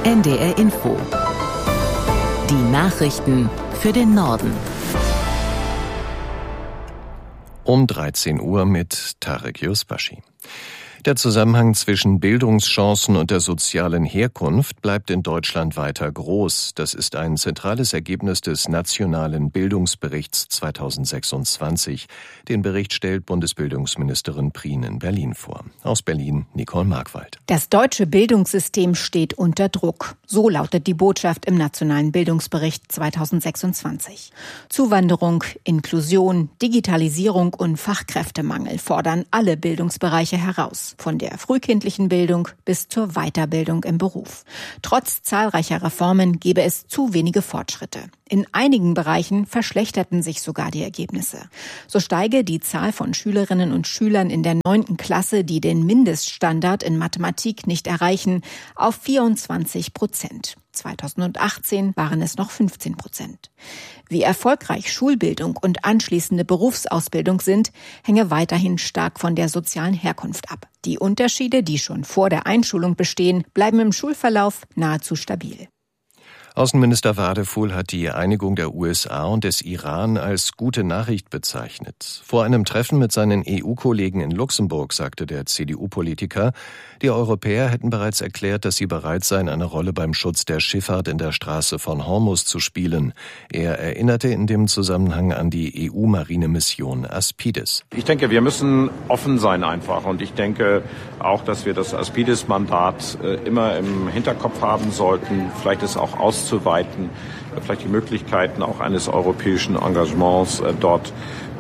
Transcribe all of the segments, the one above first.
NDR Info. Die Nachrichten für den Norden. Um 13 Uhr mit Tarek Yusbashi. Der Zusammenhang zwischen Bildungschancen und der sozialen Herkunft bleibt in Deutschland weiter groß. Das ist ein zentrales Ergebnis des Nationalen Bildungsberichts 2026. Den Bericht stellt Bundesbildungsministerin Prien in Berlin vor. Aus Berlin Nicole Markwald. Das deutsche Bildungssystem steht unter Druck. So lautet die Botschaft im Nationalen Bildungsbericht 2026. Zuwanderung, Inklusion, Digitalisierung und Fachkräftemangel fordern alle Bildungsbereiche heraus. Von der frühkindlichen Bildung bis zur Weiterbildung im Beruf. Trotz zahlreicher Reformen gebe es zu wenige Fortschritte. In einigen Bereichen verschlechterten sich sogar die Ergebnisse. So steige die Zahl von Schülerinnen und Schülern in der 9. Klasse, die den Mindeststandard in Mathematik nicht erreichen, auf 24%. 2018 waren es noch 15%. Wie erfolgreich Schulbildung und anschließende Berufsausbildung sind, hänge weiterhin stark von der sozialen Herkunft ab. Die Unterschiede, die schon vor der Einschulung bestehen, bleiben im Schulverlauf nahezu stabil. Außenminister Wadefuhl hat die Einigung der USA und des Iran als gute Nachricht bezeichnet. Vor einem Treffen mit seinen EU-Kollegen in Luxemburg sagte der CDU-Politiker, die Europäer hätten bereits erklärt, dass sie bereit seien, eine Rolle beim Schutz der Schifffahrt in der Straße von Hormuz zu spielen. Er erinnerte in dem Zusammenhang an die EU-Marinemission Aspides. Ich denke, wir müssen offen sein einfach. Und ich denke auch, dass wir das Aspides-Mandat immer im Hinterkopf haben sollten. Vielleicht ist auch auszuweiten, vielleicht die Möglichkeiten auch eines europäischen Engagements dort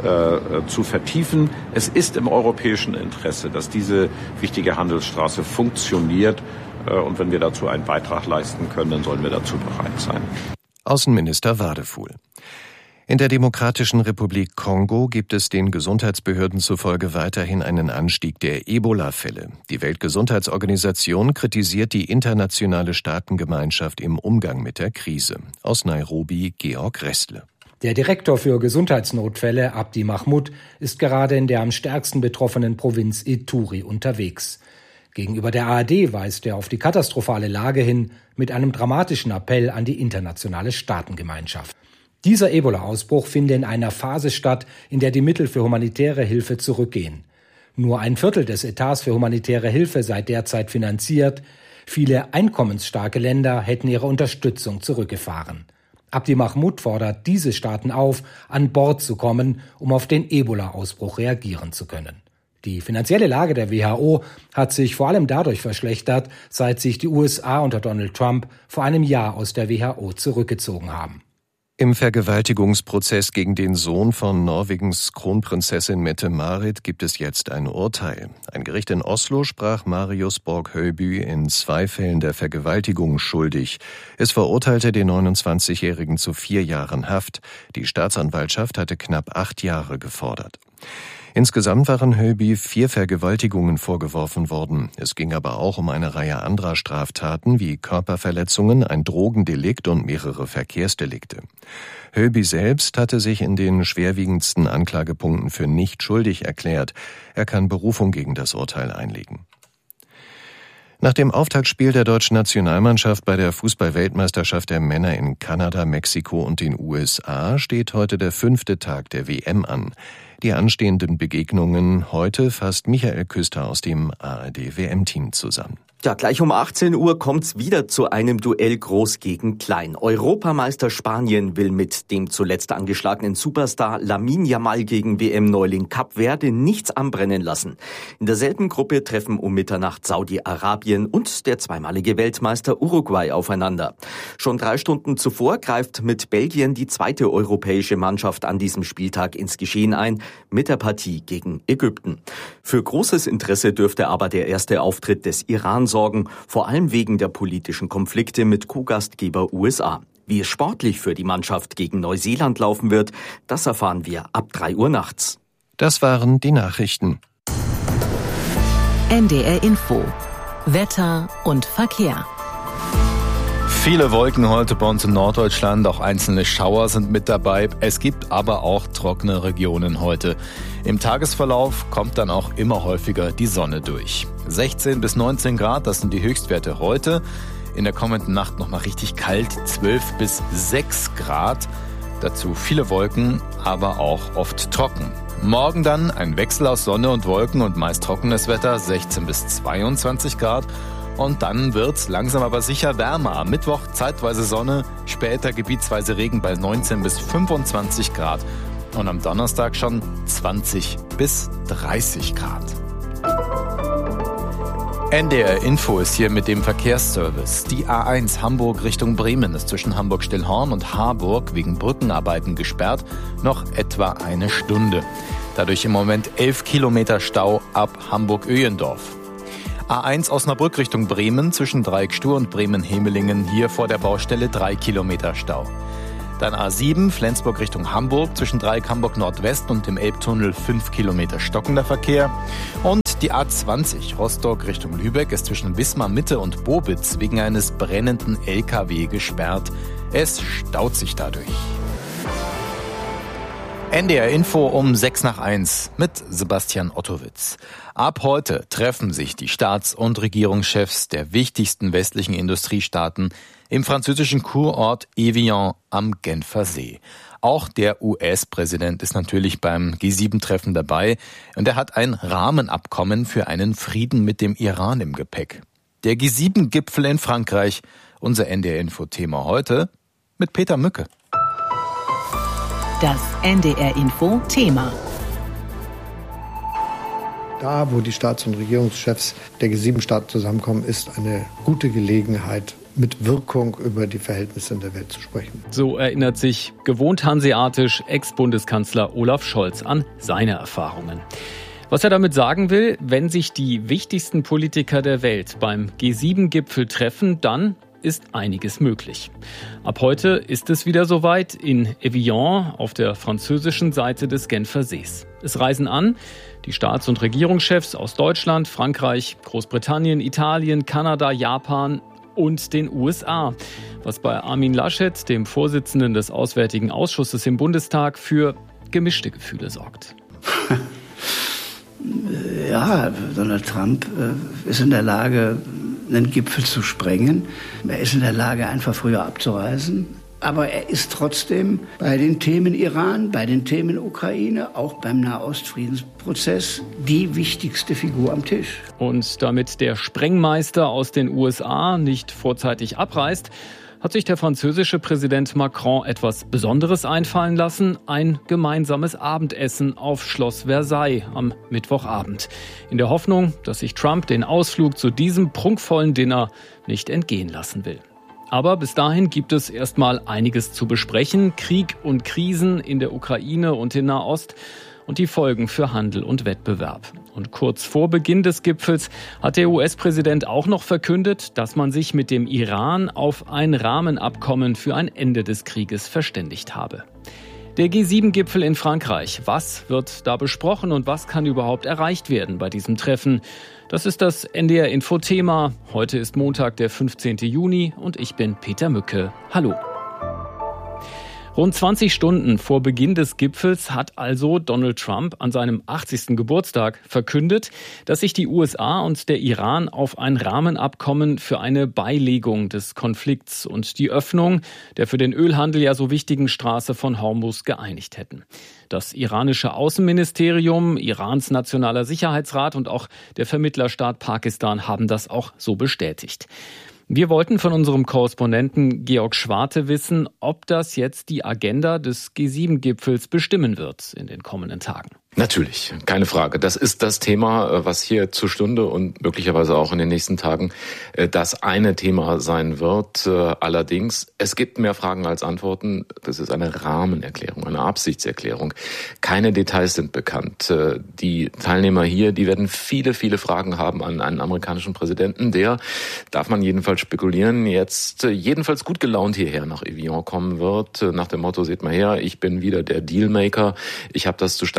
zu vertiefen. Es ist im europäischen Interesse, dass diese wichtige Handelsstraße funktioniert. Und wenn wir dazu einen Beitrag leisten können, dann sollen wir dazu bereit sein. Außenminister Wadefuhl. In der Demokratischen Republik Kongo gibt es den Gesundheitsbehörden zufolge weiterhin einen Anstieg der Ebola-Fälle. Die Weltgesundheitsorganisation kritisiert die internationale Staatengemeinschaft im Umgang mit der Krise. Aus Nairobi Georg Restle. Der Direktor für Gesundheitsnotfälle, Abdi Mahmoud, ist gerade in der am stärksten betroffenen Provinz Ituri unterwegs. Gegenüber der ARD weist er auf die katastrophale Lage hin mit einem dramatischen Appell an die internationale Staatengemeinschaft. Dieser Ebola-Ausbruch finde in einer Phase statt, in der die Mittel für humanitäre Hilfe zurückgehen. Nur 1/4 des Etats für humanitäre Hilfe sei derzeit finanziert. Viele einkommensstarke Länder hätten ihre Unterstützung zurückgefahren. Abdi Mahmoud fordert diese Staaten auf, an Bord zu kommen, um auf den Ebola-Ausbruch reagieren zu können. Die finanzielle Lage der WHO hat sich vor allem dadurch verschlechtert, seit sich die USA unter Donald Trump vor einem Jahr aus der WHO zurückgezogen haben. Im Vergewaltigungsprozess gegen den Sohn von Norwegens Kronprinzessin Mette-Marit gibt es jetzt ein Urteil. Ein Gericht in Oslo sprach Marius Borg-Høiby in 2 Fällen der Vergewaltigung schuldig. Es verurteilte den 29-Jährigen zu 4 Jahren Haft. Die Staatsanwaltschaft hatte knapp 8 Jahre gefordert. Insgesamt waren Høiby 4 Vergewaltigungen vorgeworfen worden. Es ging aber auch um eine Reihe anderer Straftaten wie Körperverletzungen, ein Drogendelikt und mehrere Verkehrsdelikte. Høiby selbst hatte sich in den schwerwiegendsten Anklagepunkten für nicht schuldig erklärt. Er kann Berufung gegen das Urteil einlegen. Nach dem Auftaktspiel der deutschen Nationalmannschaft bei der Fußball-Weltmeisterschaft der Männer in Kanada, Mexiko und den USA steht heute der 5. Tag der WM an. Die anstehenden Begegnungen heute fasst Michael Küster aus dem ARD-WM-Team zusammen. Ja, gleich um 18 Uhr kommt's wieder zu einem Duell Groß gegen Klein. Europameister Spanien will mit dem zuletzt angeschlagenen Superstar Lamine Yamal gegen WM-Neuling Kap Verde nichts anbrennen lassen. In derselben Gruppe treffen um Mitternacht Saudi-Arabien und der zweimalige Weltmeister Uruguay aufeinander. Schon 3 Stunden zuvor greift mit Belgien die 2. europäische Mannschaft an diesem Spieltag ins Geschehen ein, mit der Partie gegen Ägypten. Für großes Interesse dürfte aber der erste Auftritt des Iran sorgen, vor allem wegen der politischen Konflikte mit Co-Gastgeber USA. Wie es sportlich für die Mannschaft gegen Neuseeland laufen wird, das erfahren wir ab 3 Uhr nachts. Das waren die Nachrichten. NDR Info. Wetter und Verkehr. Viele Wolken heute bei uns in Norddeutschland, auch einzelne Schauer sind mit dabei. Es gibt aber auch trockene Regionen heute. Im Tagesverlauf kommt dann auch immer häufiger die Sonne durch. 16 bis 19 Grad, das sind die Höchstwerte heute. In der kommenden Nacht nochmal richtig kalt, 12 bis 6 Grad. Dazu viele Wolken, aber auch oft trocken. Morgen dann ein Wechsel aus Sonne und Wolken und meist trockenes Wetter, 16 bis 22 Grad. Und dann wird's langsam aber sicher wärmer. Am Mittwoch zeitweise Sonne, später gebietsweise Regen bei 19 bis 25 Grad. Und am Donnerstag schon 20 bis 30 Grad. NDR Info ist hier mit dem Verkehrsservice. Die A1 Hamburg Richtung Bremen ist zwischen Hamburg-Stillhorn und Harburg wegen Brückenarbeiten gesperrt. Noch etwa eine Stunde. Dadurch im Moment 11 Kilometer Stau ab Hamburg-Öhendorf. A1 Osnabrück Richtung Bremen zwischen Dreieckstuhr und Bremen-Hemelingen. Hier vor der Baustelle 3 Kilometer Stau. Dann A7 Flensburg Richtung Hamburg zwischen Dreieck Hamburg Nordwest und dem Elbtunnel 5 Kilometer stockender Verkehr. Und die A20 Rostock Richtung Lübeck ist zwischen Wismar Mitte und Bobitz wegen eines brennenden LKW gesperrt. Es staut sich dadurch. NDR Info um 6:06 mit Sebastian Ottowitz. Ab heute treffen sich die Staats- und Regierungschefs der wichtigsten westlichen Industriestaaten im französischen Kurort Evian am Genfer See. Auch der US-Präsident ist natürlich beim G7-Treffen dabei und er hat ein Rahmenabkommen für einen Frieden mit dem Iran im Gepäck. Der G7-Gipfel in Frankreich, unser NDR-Info-Thema heute mit Peter Mücke. Das NDR-Info-Thema. Da, wo die Staats- und Regierungschefs der G7-Staaten zusammenkommen, ist eine gute Gelegenheit, mit Wirkung über die Verhältnisse in der Welt zu sprechen. So erinnert sich gewohnt hanseatisch Ex-Bundeskanzler Olaf Scholz an seine Erfahrungen. Was er damit sagen will, wenn sich die wichtigsten Politiker der Welt beim G7-Gipfel treffen, dann ist einiges möglich. Ab heute ist es wieder soweit in Evian auf der französischen Seite des Genfer Sees. Es reisen an die Staats- und Regierungschefs aus Deutschland, Frankreich, Großbritannien, Italien, Kanada, Japan und den USA. Was bei Armin Laschet, dem Vorsitzenden des Auswärtigen Ausschusses im Bundestag, für gemischte Gefühle sorgt. Ja, Donald Trump ist in der Lage, einen Gipfel zu sprengen. Er ist in der Lage, einfach früher abzureisen. Aber er ist trotzdem bei den Themen Iran, bei den Themen Ukraine, auch beim Nahostfriedensprozess die wichtigste Figur am Tisch. Und damit der Sprengmeister aus den USA nicht vorzeitig abreist, hat sich der französische Präsident Macron etwas Besonderes einfallen lassen: ein gemeinsames Abendessen auf Schloss Versailles am Mittwochabend. In der Hoffnung, dass sich Trump den Ausflug zu diesem prunkvollen Dinner nicht entgehen lassen will. Aber bis dahin gibt es erstmal einiges zu besprechen: Krieg und Krisen in der Ukraine und in Nahost und die Folgen für Handel und Wettbewerb. Und kurz vor Beginn des Gipfels hat der US-Präsident auch noch verkündet, dass man sich mit dem Iran auf ein Rahmenabkommen für ein Ende des Krieges verständigt habe. Der G7-Gipfel in Frankreich. Was wird da besprochen und was kann überhaupt erreicht werden bei diesem Treffen? Das ist das NDR-Info-Thema. Heute ist Montag, der 15. Juni und ich bin Peter Mücke. Hallo. Rund 20 Stunden vor Beginn des Gipfels hat also Donald Trump an seinem 80. Geburtstag verkündet, dass sich die USA und der Iran auf ein Rahmenabkommen für eine Beilegung des Konflikts und die Öffnung der für den Ölhandel ja so wichtigen Straße von Hormuz geeinigt hätten. Das iranische Außenministerium, Irans Nationaler Sicherheitsrat und auch der Vermittlerstaat Pakistan haben das auch so bestätigt. Wir wollten von unserem Korrespondenten Georg Schwarte wissen, ob das jetzt die Agenda des G7-Gipfels bestimmen wird in den kommenden Tagen. Natürlich, keine Frage. Das ist das Thema, was hier zur Stunde und möglicherweise auch in den nächsten Tagen das eine Thema sein wird. Allerdings, es gibt mehr Fragen als Antworten. Das ist eine Rahmenerklärung, eine Absichtserklärung. Keine Details sind bekannt. Die Teilnehmer hier, die werden viele, viele Fragen haben an einen amerikanischen Präsidenten, der, darf man jedenfalls spekulieren, jetzt jedenfalls gut gelaunt hierher nach Evian kommen wird. Nach dem Motto, seht mal her, ich bin wieder der Dealmaker. Ich habe das zustande gebracht.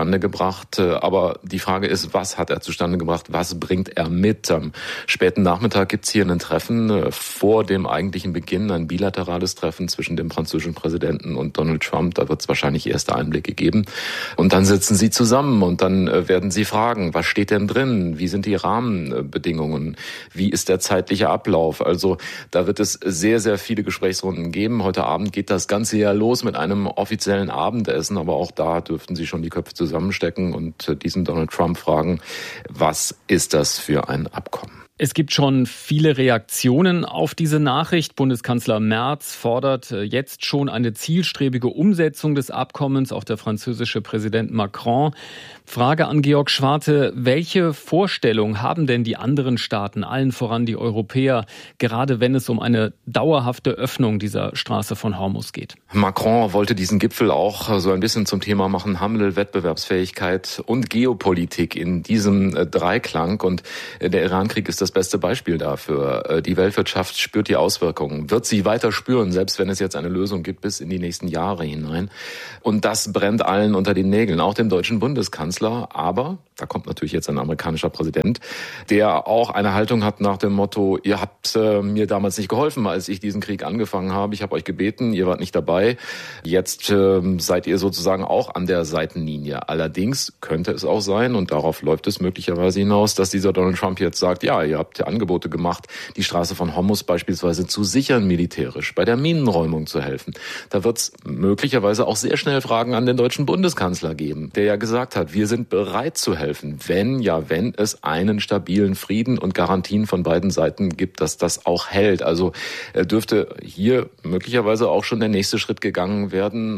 gebracht. Aber die Frage ist, was hat er zustande gebracht? Was bringt er mit? Am späten Nachmittag gibt's hier ein Treffen vor dem eigentlichen Beginn, ein bilaterales Treffen zwischen dem französischen Präsidenten und Donald Trump. Da wird es wahrscheinlich erste Einblicke geben. Und dann sitzen sie zusammen und dann werden sie fragen, was steht denn drin? Wie sind die Rahmenbedingungen? Wie ist der zeitliche Ablauf? Also da wird es sehr, sehr viele Gesprächsrunden geben. Heute Abend geht das Ganze ja los mit einem offiziellen Abendessen, aber auch da dürften sie schon die Köpfe zusammenstecken und diesen Donald Trump fragen, was ist das für ein Abkommen? Es gibt schon viele Reaktionen auf diese Nachricht. Bundeskanzler Merz fordert jetzt schon eine zielstrebige Umsetzung des Abkommens, auch der französische Präsident Macron. Frage an Georg Schwarte, welche Vorstellung haben denn die anderen Staaten, allen voran die Europäer, gerade wenn es um eine dauerhafte Öffnung dieser Straße von Hormuz geht? Macron wollte diesen Gipfel auch so ein bisschen zum Thema machen, Handel, Wettbewerbsfähigkeit und Geopolitik in diesem Dreiklang. Und der Iran-Krieg ist das beste Beispiel dafür. Die Weltwirtschaft spürt die Auswirkungen, wird sie weiter spüren, selbst wenn es jetzt eine Lösung gibt bis in die nächsten Jahre hinein. Und das brennt allen unter den Nägeln, auch dem deutschen Bundeskanzler. Aber da kommt natürlich jetzt ein amerikanischer Präsident, der auch eine Haltung hat nach dem Motto, ihr habt mir damals nicht geholfen, als ich diesen Krieg angefangen habe. Ich habe euch gebeten, ihr wart nicht dabei. Jetzt seid ihr sozusagen auch an der Seitenlinie. Allerdings könnte es auch sein, und darauf läuft es möglicherweise hinaus, dass dieser Donald Trump jetzt sagt, ja, ihr habt ja Angebote gemacht, die Straße von Hormuz beispielsweise zu sichern militärisch, bei der Minenräumung zu helfen. Da wird es möglicherweise auch sehr schnell Fragen an den deutschen Bundeskanzler geben, der ja gesagt hat, wir sind bereit zu helfen, wenn es einen stabilen Frieden und Garantien von beiden Seiten gibt, dass das auch hält. Also dürfte hier möglicherweise auch schon der nächste Schritt gegangen werden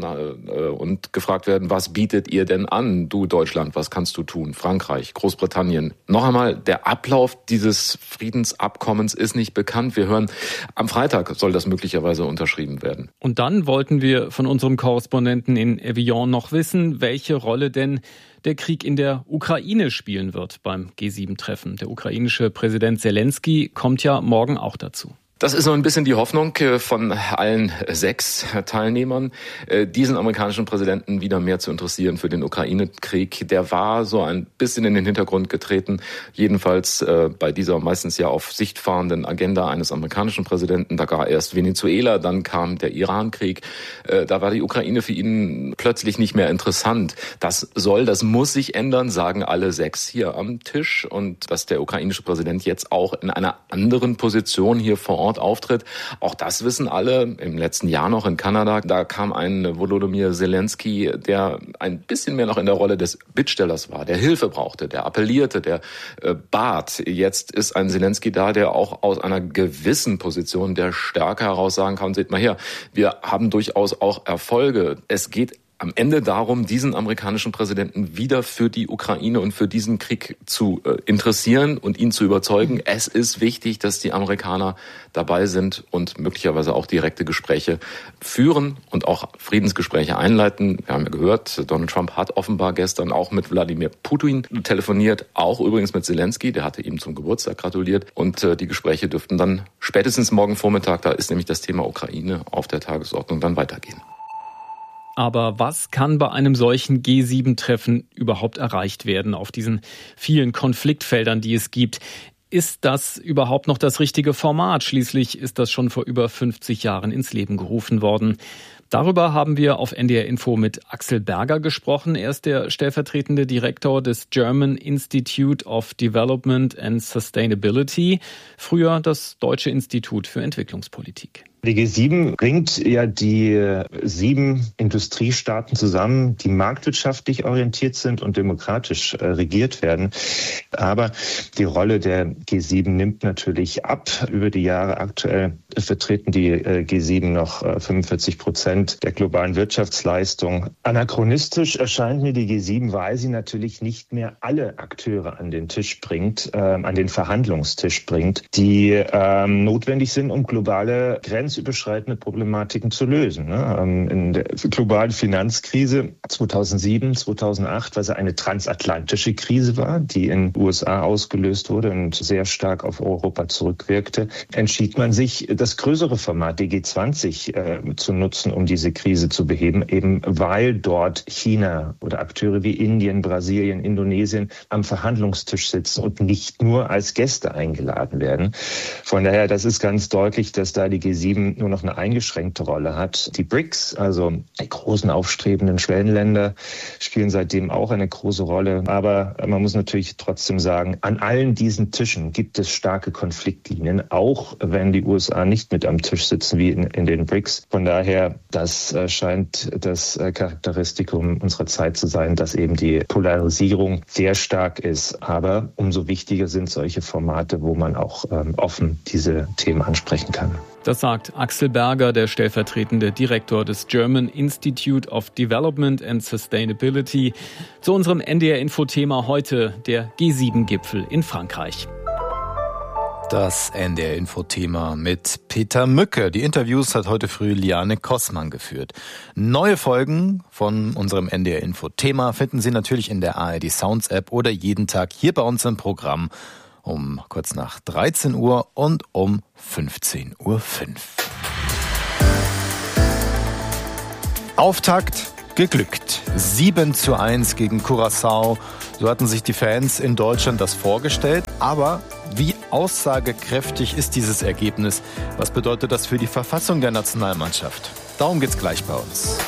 und gefragt werden, was bietet ihr denn an? Du Deutschland, was kannst du tun? Frankreich, Großbritannien. Noch einmal, der Ablauf dieses Friedensabkommens ist nicht bekannt. Wir hören, am Freitag soll das möglicherweise unterschrieben werden. Und dann wollten wir von unserem Korrespondenten in Evian noch wissen, welche Rolle denn der Krieg in der Ukraine spielen wird beim G7-Treffen. Der ukrainische Präsident Zelensky kommt ja morgen auch dazu. Das ist so ein bisschen die Hoffnung von allen 6 Teilnehmern, diesen amerikanischen Präsidenten wieder mehr zu interessieren für den Ukraine-Krieg. Der war so ein bisschen in den Hintergrund getreten, jedenfalls bei dieser meistens ja auf Sicht fahrenden Agenda eines amerikanischen Präsidenten. Da war erst Venezuela, dann kam der Iran-Krieg. Da war die Ukraine für ihn plötzlich nicht mehr interessant. Das muss sich ändern, sagen alle 6 hier am Tisch. Und dass der ukrainische Präsident jetzt auch in einer anderen Position hier vor Ort auftritt. Auch das wissen alle. Im letzten Jahr noch in Kanada, da kam ein Volodymyr Zelensky, der ein bisschen mehr noch in der Rolle des Bittstellers war, der Hilfe brauchte, der appellierte, der bat. Jetzt ist ein Zelensky da, der auch aus einer gewissen Position der Stärke heraus sagen kann, seht mal her, wir haben durchaus auch Erfolge. Es geht am Ende darum, diesen amerikanischen Präsidenten wieder für die Ukraine und für diesen Krieg zu interessieren und ihn zu überzeugen. Es ist wichtig, dass die Amerikaner dabei sind und möglicherweise auch direkte Gespräche führen und auch Friedensgespräche einleiten. Wir haben ja gehört, Donald Trump hat offenbar gestern auch mit Wladimir Putin telefoniert, auch übrigens mit Zelensky, der hatte ihm zum Geburtstag gratuliert. Und die Gespräche dürften dann spätestens morgen Vormittag, da ist nämlich das Thema Ukraine auf der Tagesordnung, dann weitergehen. Aber was kann bei einem solchen G7-Treffen überhaupt erreicht werden auf diesen vielen Konfliktfeldern, die es gibt? Ist das überhaupt noch das richtige Format? Schließlich ist das schon vor über 50 Jahren ins Leben gerufen worden. Darüber haben wir auf NDR Info mit Axel Berger gesprochen. Er ist der stellvertretende Direktor des German Institute of Development and Sustainability, früher das Deutsche Institut für Entwicklungspolitik. Die G7 bringt ja die 7 Industriestaaten zusammen, die marktwirtschaftlich orientiert sind und demokratisch regiert werden. Aber die Rolle der G7 nimmt natürlich ab über die Jahre. Aktuell vertreten die G7 noch 45% der globalen Wirtschaftsleistung. Anachronistisch erscheint mir die G7, weil sie natürlich nicht mehr alle Akteure an den Tisch bringt, an den Verhandlungstisch bringt, die notwendig sind, um globale Grenzüberschreitungen grenzüberschreitende Problematiken zu lösen. In der globalen Finanzkrise 2007, 2008, was eine transatlantische Krise war, die in den USA ausgelöst wurde und sehr stark auf Europa zurückwirkte, entschied man sich, das größere Format, die G20, zu nutzen, um diese Krise zu beheben, eben weil dort China oder Akteure wie Indien, Brasilien, Indonesien am Verhandlungstisch sitzen und nicht nur als Gäste eingeladen werden. Von daher, das ist ganz deutlich, dass da die G7 nur noch eine eingeschränkte Rolle hat. Die BRICS, also die großen aufstrebenden Schwellenländer, spielen seitdem auch eine große Rolle. Aber man muss natürlich trotzdem sagen, an allen diesen Tischen gibt es starke Konfliktlinien, auch wenn die USA nicht mit am Tisch sitzen wie in den BRICS. Von daher, das scheint das Charakteristikum unserer Zeit zu sein, dass eben die Polarisierung sehr stark ist. Aber umso wichtiger sind solche Formate, wo man auch offen diese Themen ansprechen kann. Das sagt Axel Berger, der stellvertretende Direktor des German Institute of Development and Sustainability. Zu unserem NDR-Info-Thema heute, der G7-Gipfel in Frankreich. Das NDR-Info-Thema mit Peter Mücke. Die Interviews hat heute früh Liane Kossmann geführt. Neue Folgen von unserem NDR-Info-Thema finden Sie natürlich in der ARD Sounds-App oder jeden Tag hier bei uns im Programm um kurz nach 13 Uhr und um 15.05 Uhr. Auftakt geglückt. 7:1 gegen Curaçao. So hatten sich die Fans in Deutschland das vorgestellt. Aber wie aussagekräftig ist dieses Ergebnis? Was bedeutet das für die Verfassung der Nationalmannschaft? Darum geht's gleich bei uns.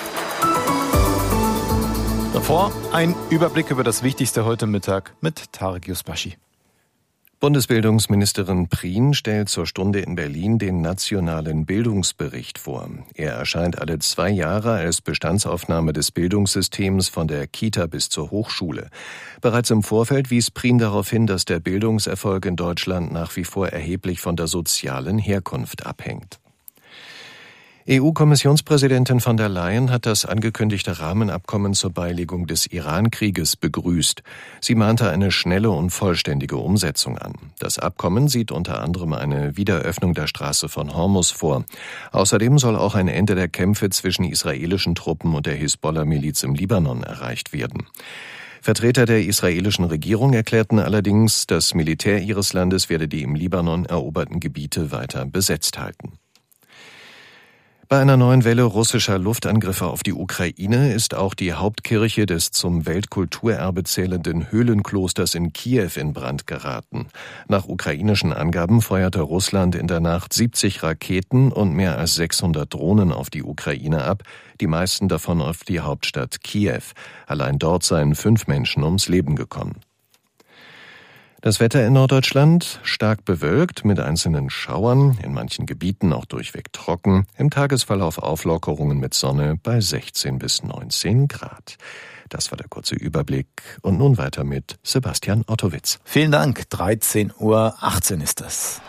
Davor ein Überblick über das Wichtigste heute Mittag mit Tarek Yusbashi. Bundesbildungsministerin Prien stellt zur Stunde in Berlin den nationalen Bildungsbericht vor. Er erscheint alle 2 Jahre als Bestandsaufnahme des Bildungssystems von der Kita bis zur Hochschule. Bereits im Vorfeld wies Prien darauf hin, dass der Bildungserfolg in Deutschland nach wie vor erheblich von der sozialen Herkunft abhängt. EU-Kommissionspräsidentin von der Leyen hat das angekündigte Rahmenabkommen zur Beilegung des Iran-Krieges begrüßt. Sie mahnte eine schnelle und vollständige Umsetzung an. Das Abkommen sieht unter anderem eine Wiederöffnung der Straße von Hormuz vor. Außerdem soll auch ein Ende der Kämpfe zwischen israelischen Truppen und der Hisbollah-Miliz im Libanon erreicht werden. Vertreter der israelischen Regierung erklärten allerdings, das Militär ihres Landes werde die im Libanon eroberten Gebiete weiter besetzt halten. Bei einer neuen Welle russischer Luftangriffe auf die Ukraine ist auch die Hauptkirche des zum Weltkulturerbe zählenden Höhlenklosters in Kiew in Brand geraten. Nach ukrainischen Angaben feuerte Russland in der Nacht 70 Raketen und mehr als 600 Drohnen auf die Ukraine ab, die meisten davon auf die Hauptstadt Kiew. Allein dort seien 5 Menschen ums Leben gekommen. Das Wetter in Norddeutschland stark bewölkt mit einzelnen Schauern, in manchen Gebieten auch durchweg trocken, im Tagesverlauf Auflockerungen mit Sonne bei 16 bis 19 Grad. Das war der kurze Überblick und nun weiter mit Sebastian Ottowitz. Vielen Dank, 13:18 Uhr ist es.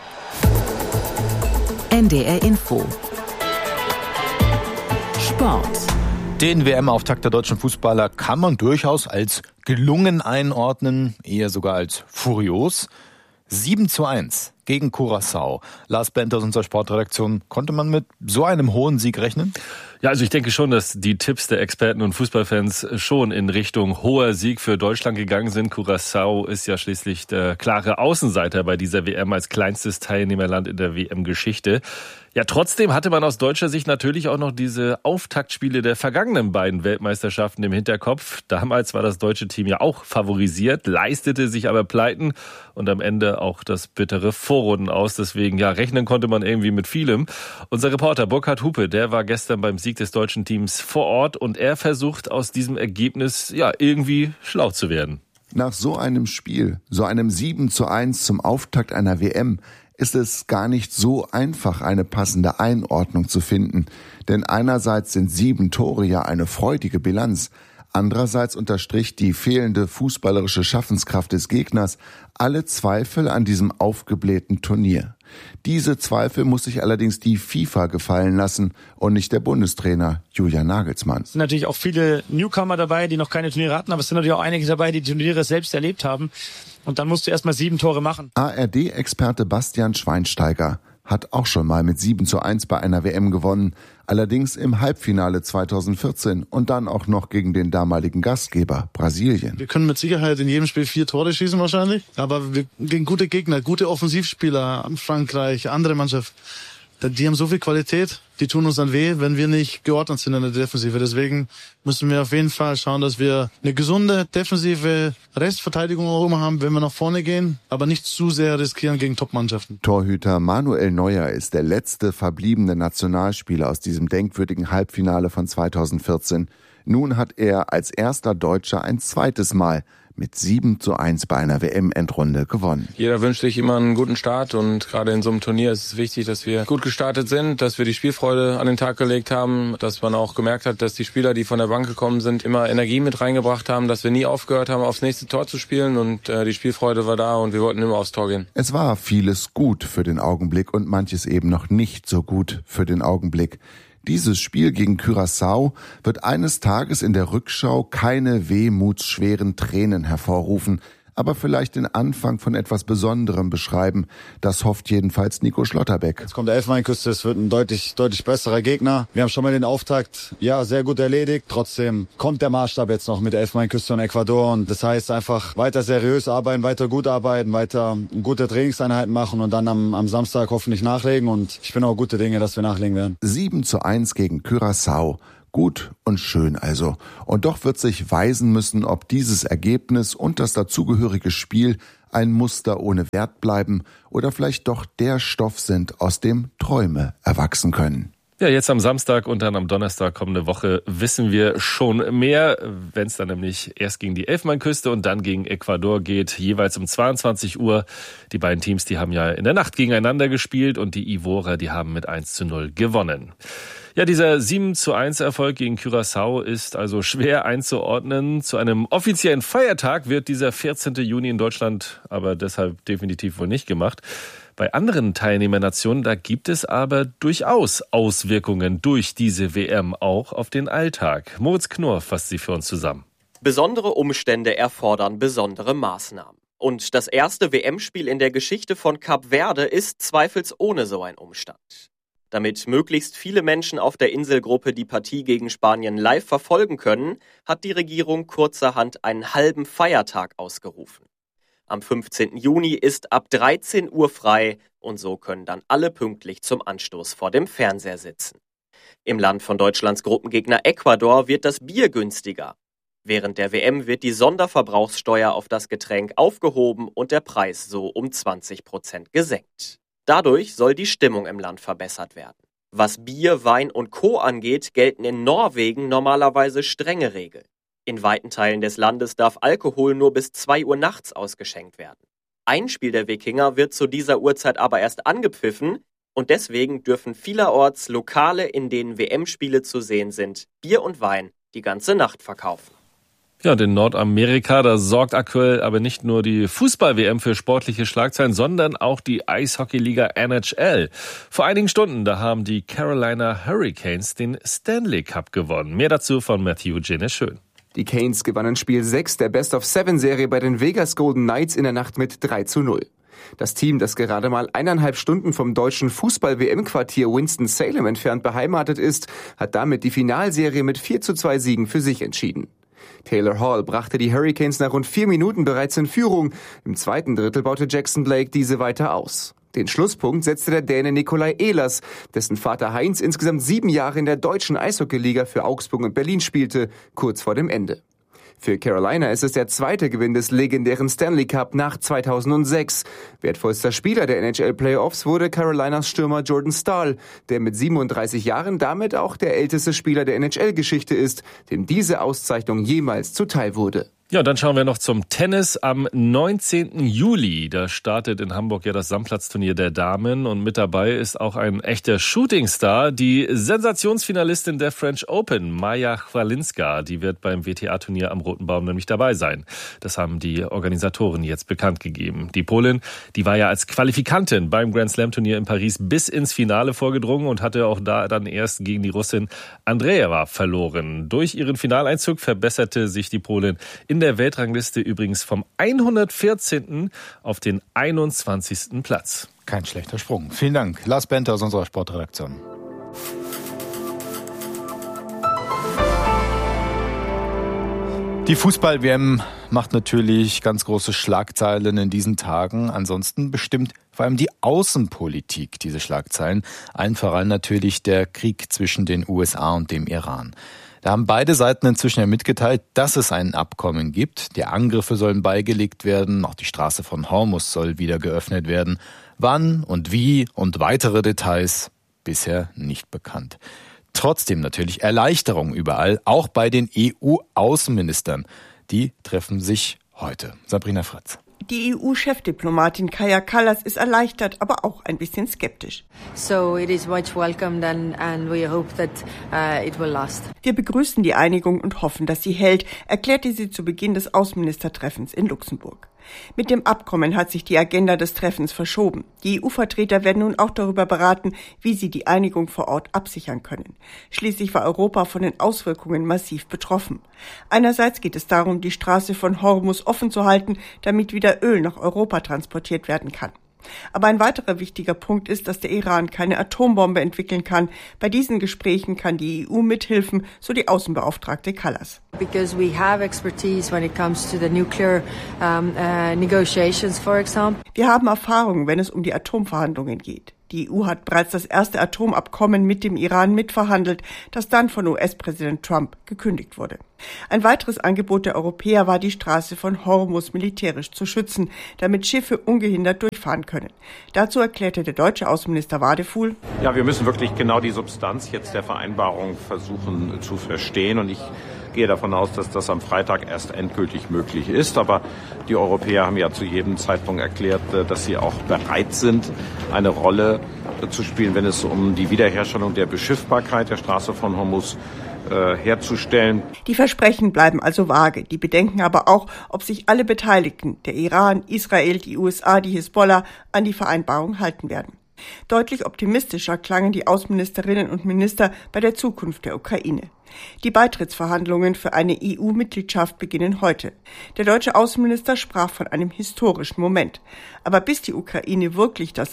NDR Info Sport. Den WM-Auftakt der deutschen Fußballer kann man durchaus als gelungen einordnen, eher sogar als furios. 7:1 gegen Curaçao. Lars Bent aus unserer Sportredaktion, konnte man mit so einem hohen Sieg rechnen? Ja, also ich denke schon, dass die Tipps der Experten und Fußballfans schon in Richtung hoher Sieg für Deutschland gegangen sind. Curaçao ist ja schließlich der klare Außenseiter bei dieser WM als kleinstes Teilnehmerland in der WM-Geschichte. Ja, trotzdem hatte man aus deutscher Sicht natürlich auch noch diese Auftaktspiele der vergangenen beiden Weltmeisterschaften im Hinterkopf. Damals war das deutsche Team ja auch favorisiert, leistete sich aber Pleiten und am Ende auch das bittere Vorrunden aus. Deswegen, ja, rechnen konnte man irgendwie mit vielem. Unser Reporter Burkhard Hupe, der war gestern beim Sieg des deutschen Teams vor Ort und er versucht aus diesem Ergebnis, ja, irgendwie schlau zu werden. Nach so einem Spiel, so einem 7:1 zum Auftakt einer WM, ist es gar nicht so einfach, eine passende Einordnung zu finden. Denn einerseits sind 7 Tore ja eine freudige Bilanz. Andererseits unterstrich die fehlende fußballerische Schaffenskraft des Gegners alle Zweifel an diesem aufgeblähten Turnier. Diese Zweifel muss sich allerdings die FIFA gefallen lassen und nicht der Bundestrainer Julian Nagelsmann. Es sind natürlich auch viele Newcomer dabei, die noch keine Turniere hatten, aber es sind natürlich auch einige dabei, die Turniere selbst erlebt haben. Und dann musst du erstmal 7 Tore machen. ARD-Experte Bastian Schweinsteiger hat auch schon mal mit 7:1 bei einer WM gewonnen, allerdings im Halbfinale 2014 und dann auch noch gegen den damaligen Gastgeber Brasilien. Wir können mit Sicherheit in jedem Spiel 4 Tore schießen wahrscheinlich, aber wir gegen gute Gegner, gute Offensivspieler, Frankreich, andere Mannschaft, die haben so viel Qualität, die tun uns dann weh, wenn wir nicht geordnet sind in der Defensive. Deswegen müssen wir auf jeden Fall schauen, dass wir eine gesunde defensive Restverteidigung auch immer haben, wenn wir nach vorne gehen, aber nicht zu sehr riskieren gegen Top-Mannschaften. Torhüter Manuel Neuer ist der letzte verbliebene Nationalspieler aus diesem denkwürdigen Halbfinale von 2014. Nun hat er als erster Deutscher ein zweites Mal mit 7:1 bei einer WM-Endrunde gewonnen. Jeder wünscht sich immer einen guten Start und gerade in so einem Turnier ist es wichtig, dass wir gut gestartet sind, dass wir die Spielfreude an den Tag gelegt haben, dass man auch gemerkt hat, dass die Spieler, die von der Bank gekommen sind, immer Energie mit reingebracht haben, dass wir nie aufgehört haben, aufs nächste Tor zu spielen und die Spielfreude war da und wir wollten immer aufs Tor gehen. Es war vieles gut für den Augenblick und manches eben noch nicht so gut für den Augenblick. Dieses Spiel gegen Curaçao wird eines Tages in der Rückschau keine wehmutsschweren Tränen hervorrufen, aber vielleicht den Anfang von etwas Besonderem beschreiben. Das hofft jedenfalls Nico Schlotterbeck. Jetzt kommt der Elfenbeinküste, es wird ein deutlich besserer Gegner. Wir haben schon mal den Auftakt, sehr gut erledigt. Trotzdem kommt der Maßstab jetzt noch mit der Elfenbeinküste und Ecuador. Und das heißt einfach weiter seriös arbeiten, weiter gut arbeiten, weiter gute Trainingseinheiten machen und dann am Samstag hoffentlich nachlegen. Und ich bin auch gute Dinge, dass wir nachlegen werden. 7:1 gegen Curaçao. Gut und schön also. Und doch wird sich weisen müssen, ob dieses Ergebnis und das dazugehörige Spiel ein Muster ohne Wert bleiben oder vielleicht doch der Stoff sind, aus dem Träume erwachsen können. Ja, jetzt am Samstag und dann am Donnerstag kommende Woche wissen wir schon mehr, wenn es dann nämlich erst gegen die Elfenbeinküste und dann gegen Ecuador geht, jeweils um 22 Uhr. Die beiden Teams, die haben ja in der Nacht gegeneinander gespielt und die Ivorer, die haben mit 1:0 gewonnen. Ja, dieser 7:1 Erfolg gegen Curaçao ist also schwer einzuordnen. Zu einem offiziellen Feiertag wird dieser 14. Juni in Deutschland aber deshalb definitiv wohl nicht gemacht. Bei anderen Teilnehmernationen, da gibt es aber durchaus Auswirkungen durch diese WM auch auf den Alltag. Moritz Knorr fasst sie für uns zusammen. Besondere Umstände erfordern besondere Maßnahmen. Und das erste WM-Spiel in der Geschichte von Kap Verde ist zweifelsohne so ein Umstand. Damit möglichst viele Menschen auf der Inselgruppe die Partie gegen Spanien live verfolgen können, hat die Regierung kurzerhand einen halben Feiertag ausgerufen. Am 15. Juni ist ab 13 Uhr frei und so können dann alle pünktlich zum Anstoß vor dem Fernseher sitzen. Im Land von Deutschlands Gruppengegner Ecuador wird das Bier günstiger. Während der WM wird die Sonderverbrauchssteuer auf das Getränk aufgehoben und der Preis so um 20% gesenkt. Dadurch soll die Stimmung im Land verbessert werden. Was Bier, Wein und Co. angeht, gelten in Norwegen normalerweise strenge Regeln. In weiten Teilen des Landes darf Alkohol nur bis 2 Uhr nachts ausgeschenkt werden. Ein Spiel der Wikinger wird zu dieser Uhrzeit aber erst angepfiffen und deswegen dürfen vielerorts Lokale, in denen WM-Spiele zu sehen sind, Bier und Wein die ganze Nacht verkaufen. Ja, und in Nordamerika, da sorgt aktuell aber nicht nur die Fußball-WM für sportliche Schlagzeilen, sondern auch die Eishockeyliga NHL. Vor einigen Stunden, da haben die Carolina Hurricanes den Stanley Cup gewonnen. Mehr dazu von Matthew Jene-Schön. Die Canes gewannen Spiel 6 der Best-of-7-Serie bei den Vegas Golden Knights in der Nacht mit 3:0. Das Team, das gerade mal 1,5 Stunden vom deutschen Fußball-WM-Quartier Winston-Salem entfernt beheimatet ist, hat damit die Finalserie mit 4:2 Siegen für sich entschieden. Taylor Hall brachte die Hurricanes nach rund 4 Minuten bereits in Führung. Im zweiten Drittel baute Jackson Blake diese weiter aus. Den Schlusspunkt setzte der Däne Nikolai Ehlers, dessen Vater Heinz insgesamt 7 Jahre in der deutschen Eishockeyliga für Augsburg und Berlin spielte, kurz vor dem Ende. Für Carolina ist es der zweite Gewinn des legendären Stanley Cup nach 2006. Wertvollster Spieler der NHL-Playoffs wurde Carolinas Stürmer Jordan Staal, der mit 37 Jahren damit auch der älteste Spieler der NHL-Geschichte ist, dem diese Auszeichnung jemals zuteil wurde. Ja, und dann schauen wir noch zum Tennis. Am 19. Juli, da startet in Hamburg ja das Sandplatzturnier der Damen und mit dabei ist auch ein echter Shootingstar, die Sensationsfinalistin der French Open, Maja Chwalinska. Die wird beim WTA-Turnier am Roten Baum nämlich dabei sein. Das haben die Organisatoren jetzt bekannt gegeben. Die Polin, die war ja als Qualifikantin beim Grand Slam-Turnier in Paris bis ins Finale vorgedrungen und hatte auch da dann erst gegen die Russin Andreeva verloren. Durch ihren Finaleinzug verbesserte sich die Polin in der Weltrangliste übrigens vom 114. auf den 21. Platz. Kein schlechter Sprung. Vielen Dank. Lars Bente aus unserer Sportredaktion. Die Fußball-WM macht natürlich ganz große Schlagzeilen in diesen Tagen. Ansonsten bestimmt vor allem die Außenpolitik diese Schlagzeilen. Allen voran natürlich der Krieg zwischen den USA und dem Iran. Da haben beide Seiten inzwischen ja mitgeteilt, dass es ein Abkommen gibt. Die Angriffe sollen beigelegt werden. Auch die Straße von Hormuz soll wieder geöffnet werden. Wann und wie und weitere Details bisher nicht bekannt. Trotzdem natürlich Erleichterung überall, auch bei den EU-Außenministern. Die treffen sich heute. Sabrina Fritz. Die EU-Chefdiplomatin Kaja Kallas ist erleichtert, aber auch ein bisschen skeptisch. So it is much welcomed and we hope that it will last. Wir begrüßen die Einigung und hoffen, dass sie hält, erklärte sie zu Beginn des Außenministertreffens in Luxemburg. Mit dem Abkommen hat sich die Agenda des Treffens verschoben. Die EU-Vertreter werden nun auch darüber beraten, wie sie die Einigung vor Ort absichern können. Schließlich war Europa von den Auswirkungen massiv betroffen. Einerseits geht es darum, die Straße von Hormuz offen zu halten, damit wieder Öl nach Europa transportiert werden kann. Aber ein weiterer wichtiger Punkt ist, dass der Iran keine Atombombe entwickeln kann. Bei diesen Gesprächen kann die EU mithelfen, so die Außenbeauftragte Kallas. Because we have expertise when it comes to the nuclear negotiations, for example. Wir haben Erfahrung, wenn es um die Atomverhandlungen geht. Die EU hat bereits das erste Atomabkommen mit dem Iran mitverhandelt, das dann von US-Präsident Trump gekündigt wurde. Ein weiteres Angebot der Europäer war, die Straße von Hormuz militärisch zu schützen, damit Schiffe ungehindert durchfahren können. Dazu erklärte der deutsche Außenminister Wadefuhl: Ja, wir müssen wirklich genau die Substanz jetzt der Vereinbarung versuchen zu verstehen. Und ich gehe davon aus, dass das am Freitag erst endgültig möglich ist. Aber die Europäer haben ja zu jedem Zeitpunkt erklärt, dass sie auch bereit sind, eine Rolle zu spielen, wenn es um die Wiederherstellung der Beschiffbarkeit der Straße von Hormuz herzustellen. Die Versprechen bleiben also vage. Die bedenken aber auch, ob sich alle Beteiligten, der Iran, Israel, die USA, die Hisbollah, an die Vereinbarung halten werden. Deutlich optimistischer klangen die Außenministerinnen und Minister bei der Zukunft der Ukraine. Die Beitrittsverhandlungen für eine EU-Mitgliedschaft beginnen heute. Der deutsche Außenminister sprach von einem historischen Moment. Aber bis die Ukraine wirklich das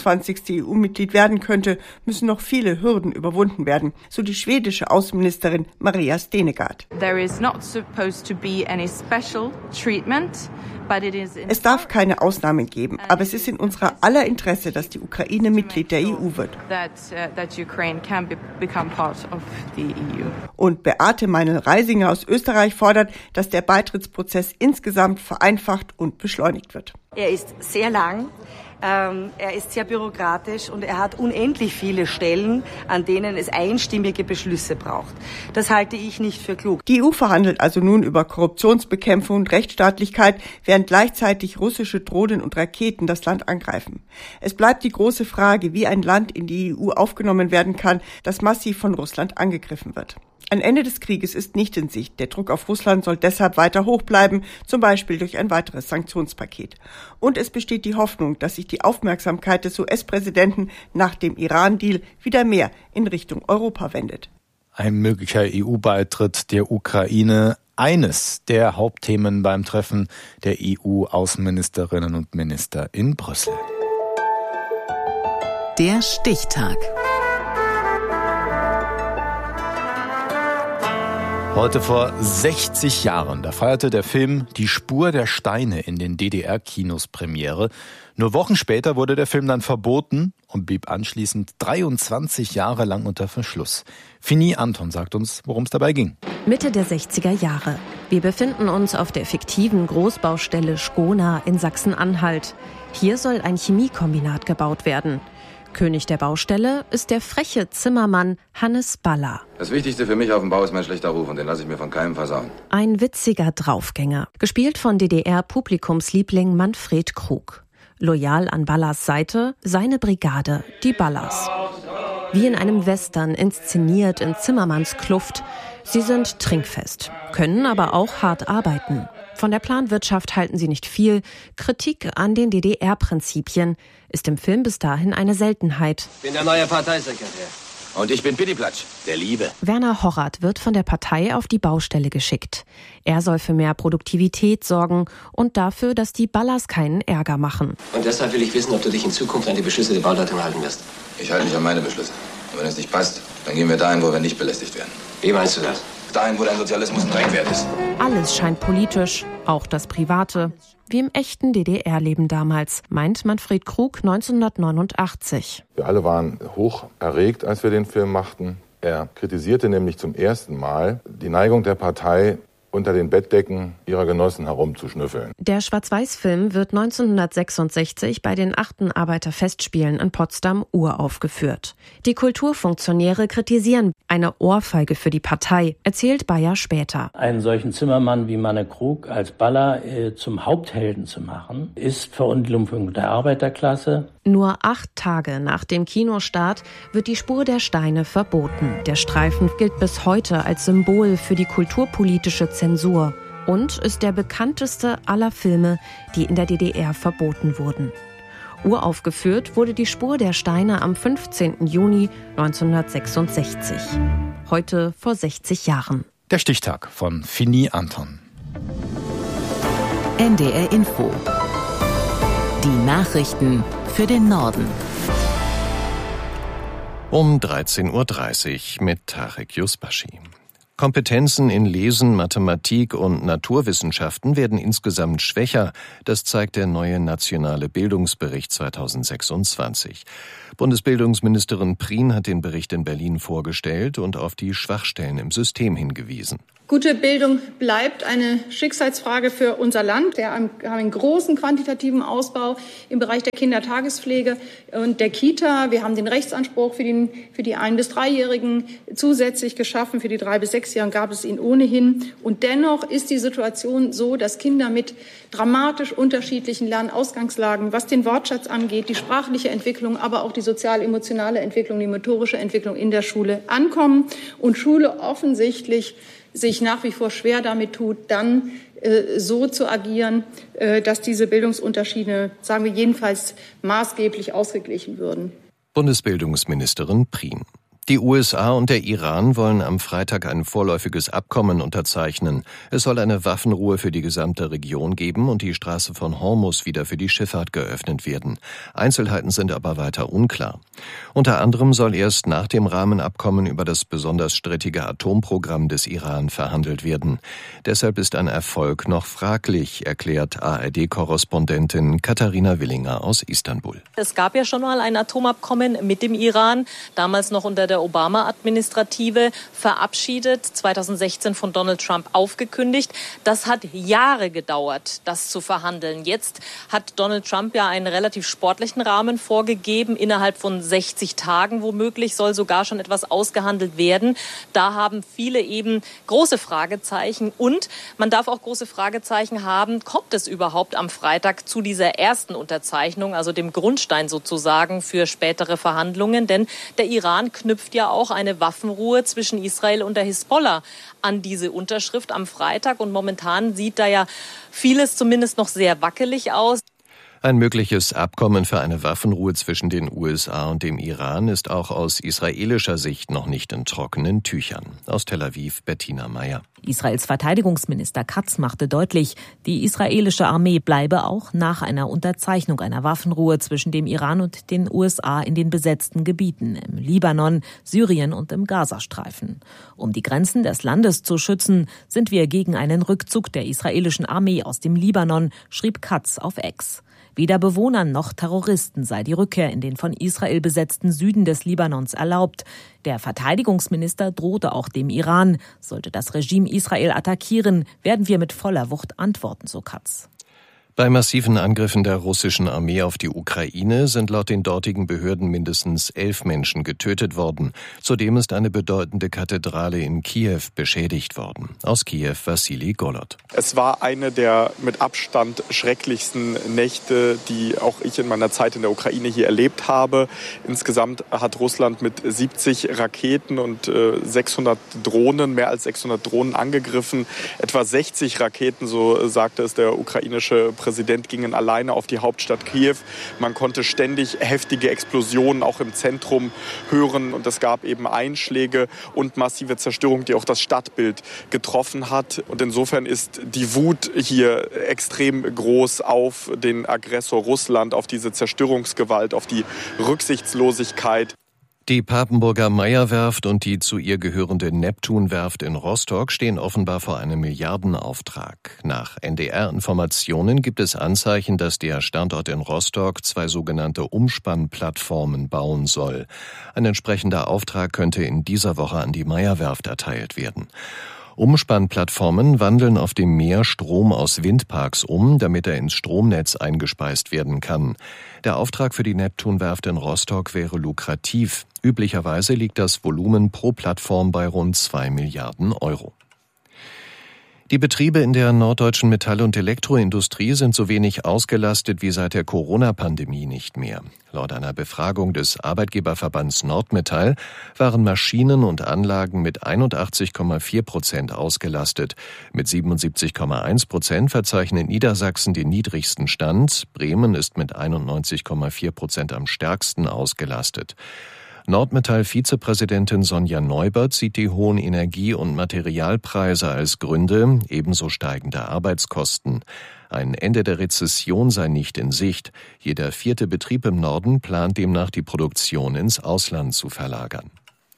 28. EU-Mitglied werden könnte, müssen noch viele Hürden überwunden werden, so die schwedische Außenministerin Maria Stenegard. There is not supposed to be any special treatment. Es darf keine Ausnahmen geben, aber es ist in unserer aller Interesse, dass die Ukraine Mitglied der EU wird. Und Beate Meinl-Reisinger aus Österreich fordert, dass der Beitrittsprozess insgesamt vereinfacht und beschleunigt wird. Er ist sehr lang. Er ist sehr bürokratisch und er hat unendlich viele Stellen, an denen es einstimmige Beschlüsse braucht. Das halte ich nicht für klug. Die EU verhandelt also nun über Korruptionsbekämpfung und Rechtsstaatlichkeit, während gleichzeitig russische Drohnen und Raketen das Land angreifen. Es bleibt die große Frage, wie ein Land in die EU aufgenommen werden kann, das massiv von Russland angegriffen wird. Ein Ende des Krieges ist nicht in Sicht. Der Druck auf Russland soll deshalb weiter hoch bleiben, zum Beispiel durch ein weiteres Sanktionspaket. Und es besteht die Hoffnung, dass sich die Aufmerksamkeit des US-Präsidenten nach dem Iran-Deal wieder mehr in Richtung Europa wendet. Ein möglicher EU-Beitritt der Ukraine, eines der Hauptthemen beim Treffen der EU-Außenministerinnen und Minister in Brüssel. Der Stichtag. Heute vor 60 Jahren, da feierte der Film Die Spur der Steine in den DDR-Kinos Premiere. Nur Wochen später wurde der Film dann verboten und blieb anschließend 23 Jahre lang unter Verschluss. Fini Anton sagt uns, worum es dabei ging. Mitte der 60er Jahre. Wir befinden uns auf der fiktiven Großbaustelle Schkona in Sachsen-Anhalt. Hier soll ein Chemiekombinat gebaut werden. König der Baustelle ist der freche Zimmermann Hannes Baller. Das Wichtigste für mich auf dem Bau ist mein schlechter Ruf und den lasse ich mir von keinem versauen. Ein witziger Draufgänger, gespielt von DDR-Publikumsliebling Manfred Krug. Loyal an Ballers Seite seine Brigade, die Ballers. Wie in einem Western inszeniert in Zimmermanns Kluft. Sie sind trinkfest, können aber auch hart arbeiten. Von der Planwirtschaft halten sie nicht viel. Kritik an den DDR-Prinzipien ist im Film bis dahin eine Seltenheit. Ich bin der neue Parteisekretär. Und ich bin Pittiplatsch, der Liebe. Werner Horrath wird von der Partei auf die Baustelle geschickt. Er soll für mehr Produktivität sorgen und dafür, dass die Ballers keinen Ärger machen. Und deshalb will ich wissen, ob du dich in Zukunft an die Beschlüsse der Bauleitung halten wirst. Ich halte mich an meine Beschlüsse. Und wenn es nicht passt, dann gehen wir dahin, wo wir nicht belästigt werden. Wie meinst du das? Dahin, wo dein Sozialismus ein Dreckwert ist. Alles scheint politisch, auch das Private. Wie im echten DDR-Leben damals, meint Manfred Krug 1989. Wir alle waren hoch erregt, als wir den Film machten. Er kritisierte nämlich zum ersten Mal die Neigung der Partei, unter den Bettdecken ihrer Genossen herumzuschnüffeln. Der Schwarz-Weiß-Film wird 1966 bei den 8. Arbeiterfestspielen in Potsdam uraufgeführt. Die Kulturfunktionäre kritisieren eine Ohrfeige für die Partei, erzählt Bayer später. Einen solchen Zimmermann wie Manne Krug als Baller zum Haupthelden zu machen, ist Verunglimpfung der Arbeiterklasse. Nur 8 Tage nach dem Kinostart wird die Spur der Steine verboten. Der Streifen gilt bis heute als Symbol für die kulturpolitische Zensur und ist der bekannteste aller Filme, die in der DDR verboten wurden. Uraufgeführt wurde die Spur der Steine am 15. Juni 1966. Heute vor 60 Jahren. Der Stichtag von Fini Anton. NDR Info. Die Nachrichten für den Norden. Um 13.30 Uhr mit Tarek Yusbashi. Kompetenzen in Lesen, Mathematik und Naturwissenschaften werden insgesamt schwächer. Das zeigt der neue nationale Bildungsbericht 2026. Bundesbildungsministerin Prien hat den Bericht in Berlin vorgestellt und auf die Schwachstellen im System hingewiesen. Gute Bildung bleibt eine Schicksalsfrage für unser Land. Wir haben einen großen quantitativen Ausbau im Bereich der Kindertagespflege und der Kita. Wir haben den Rechtsanspruch für die 1- bis 3-Jährigen zusätzlich geschaffen. Für die 3- bis 6-Jährigen gab es ihn ohnehin. Und dennoch ist die Situation so, dass Kinder mit dramatisch unterschiedlichen Lernausgangslagen, was den Wortschatz angeht, die sprachliche Entwicklung, aber auch die sozial-emotionale Entwicklung, die motorische Entwicklung in der Schule ankommen und Schule offensichtlich sich nach wie vor schwer damit tut, dann so zu agieren, dass diese Bildungsunterschiede, sagen wir jedenfalls, maßgeblich ausgeglichen würden. Bundesbildungsministerin Prien. Die USA und der Iran wollen am Freitag ein vorläufiges Abkommen unterzeichnen. Es soll eine Waffenruhe für die gesamte Region geben und die Straße von Hormuz wieder für die Schifffahrt geöffnet werden. Einzelheiten sind aber weiter unklar. Unter anderem soll erst nach dem Rahmenabkommen über das besonders strittige Atomprogramm des Iran verhandelt werden. Deshalb ist ein Erfolg noch fraglich, erklärt ARD-Korrespondentin Katharina Willinger aus Istanbul. Es gab ja schon mal ein Atomabkommen mit dem Iran, damals noch unter der Obama-Administrative verabschiedet, 2016 von Donald Trump aufgekündigt. Das hat Jahre gedauert, das zu verhandeln. Jetzt hat Donald Trump ja einen relativ sportlichen Rahmen vorgegeben. Innerhalb von 60 Tagen womöglich soll sogar schon etwas ausgehandelt werden. Da haben viele eben große Fragezeichen. Und man darf auch große Fragezeichen haben, kommt es überhaupt am Freitag zu dieser ersten Unterzeichnung, also dem Grundstein sozusagen für spätere Verhandlungen? Denn der Iran knüpft ja auch eine Waffenruhe zwischen Israel und der Hisbollah an diese Unterschrift am Freitag. Und momentan sieht da ja vieles zumindest noch sehr wackelig aus. Ein mögliches Abkommen für eine Waffenruhe zwischen den USA und dem Iran ist auch aus israelischer Sicht noch nicht in trockenen Tüchern. Aus Tel Aviv, Bettina Meyer. Israels Verteidigungsminister Katz machte deutlich, die israelische Armee bleibe auch nach einer Unterzeichnung einer Waffenruhe zwischen dem Iran und den USA in den besetzten Gebieten im Libanon, Syrien und im Gazastreifen. Um die Grenzen des Landes zu schützen, sind wir gegen einen Rückzug der israelischen Armee aus dem Libanon, schrieb Katz auf X. Weder Bewohnern noch Terroristen sei die Rückkehr in den von Israel besetzten Süden des Libanons erlaubt. Der Verteidigungsminister drohte auch dem Iran. Sollte das Regime Israel attackieren, werden wir mit voller Wucht antworten, so Katz. Bei massiven Angriffen der russischen Armee auf die Ukraine sind laut den dortigen Behörden mindestens 11 Menschen getötet worden. Zudem ist eine bedeutende Kathedrale in Kiew beschädigt worden. Aus Kiew Wassili Golod. Es war eine der mit Abstand schrecklichsten Nächte, die auch ich in meiner Zeit in der Ukraine hier erlebt habe. Insgesamt hat Russland mit 70 Raketen und 600 Drohnen, mehr als 600 Drohnen angegriffen. Etwa 60 Raketen, so sagte es der ukrainische Präsident gingen alleine auf die Hauptstadt Kiew. Man konnte ständig heftige Explosionen auch im Zentrum hören und es gab eben Einschläge und massive Zerstörung, die auch das Stadtbild getroffen hat. Und insofern ist die Wut hier extrem groß auf den Aggressor Russland, auf diese Zerstörungsgewalt, auf die Rücksichtslosigkeit. Die Papenburger Meyer-Werft und die zu ihr gehörende Neptun-Werft in Rostock stehen offenbar vor einem Milliardenauftrag. Nach NDR-Informationen gibt es Anzeichen, dass der Standort in Rostock 2 sogenannte Umspannplattformen bauen soll. Ein entsprechender Auftrag könnte in dieser Woche an die Meyer-Werft erteilt werden. Umspannplattformen wandeln auf dem Meer Strom aus Windparks um, damit er ins Stromnetz eingespeist werden kann. Der Auftrag für die Neptun-Werft in Rostock wäre lukrativ. Üblicherweise liegt das Volumen pro Plattform bei rund 2 Milliarden Euro. Die Betriebe in der norddeutschen Metall- und Elektroindustrie sind so wenig ausgelastet wie seit der Corona-Pandemie nicht mehr. Laut einer Befragung des Arbeitgeberverbands Nordmetall waren Maschinen und Anlagen mit 81,4% ausgelastet. Mit 77,1% verzeichnet Niedersachsen den niedrigsten Stand. Bremen ist mit 91,4% am stärksten ausgelastet. Nordmetall-Vizepräsidentin Sonja Neubert sieht die hohen Energie- und Materialpreise als Gründe, ebenso steigende Arbeitskosten. Ein Ende der Rezession sei nicht in Sicht. Jeder 4. Betrieb im Norden plant demnach, die Produktion ins Ausland zu verlagern.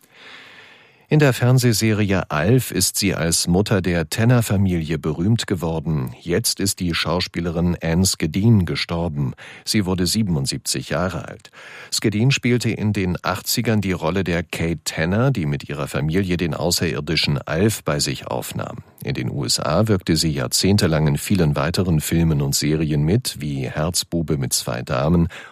In der Fernsehserie Alf ist sie als Mutter der Tenner-Familie berühmt geworden. Jetzt ist die Schauspielerin Anne Skedin gestorben. Sie wurde 77 Jahre alt. Skedin spielte in den 80ern die Rolle der Kate Tenner, die mit ihrer Familie den außerirdischen Alf bei sich aufnahm. In den USA wirkte sie jahrzehntelang in vielen weiteren Filmen und Serien mit, wie Herzbube mit 2 Damen